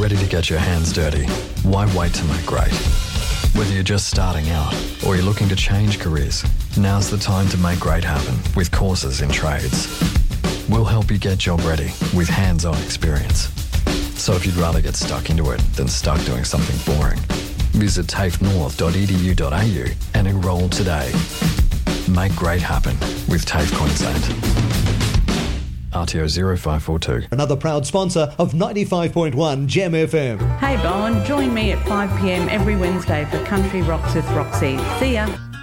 ready to get your hands dirty, why wait to make great? Whether you're just starting out or you're looking to change careers, now's the time to make great happen with courses in trades. We'll help you get job ready with hands-on experience. So if you'd rather get stuck into it than stuck doing something boring, visit tafenorth.edu.au and enrol today. Make great happen with TAFE Queensland. RTO 0542. Another proud sponsor of 95.1 Gem FM. Hey Bowen, join me at 5 p.m. every Wednesday for Country Rocks with Roxy. See ya.